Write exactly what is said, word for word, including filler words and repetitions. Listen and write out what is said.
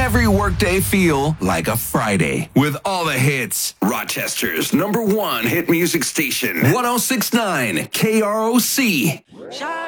every workday feel like a Friday with all the hits. Rochester's number one hit music station. one oh six point nine K R O C.